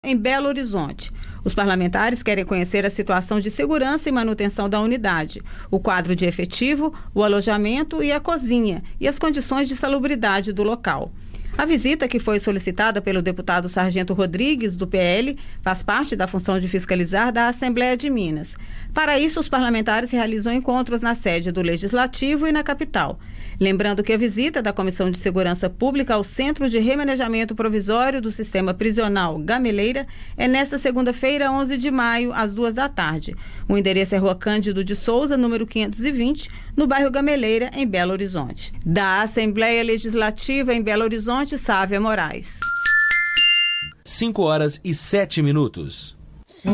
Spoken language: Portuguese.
em Belo Horizonte. Os parlamentares querem conhecer a situação de segurança e manutenção da unidade, o quadro de efetivo, o alojamento e a cozinha e as condições de salubridade do local. A visita, que foi solicitada pelo deputado Sargento Rodrigues, do PL, faz parte da função de fiscalizar da Assembleia de Minas. Para isso, os parlamentares realizam encontros na sede do Legislativo e na capital. Lembrando que a visita da Comissão de Segurança Pública ao Centro de Remanejamento Provisório do Sistema Prisional Gameleira é nesta segunda-feira, 11 de maio, às 14h. O endereço é Rua Cândido de Souza, número 520, no bairro Gameleira, em Belo Horizonte. Da Assembleia Legislativa em Belo Horizonte, Sávia Moraes. 5h07.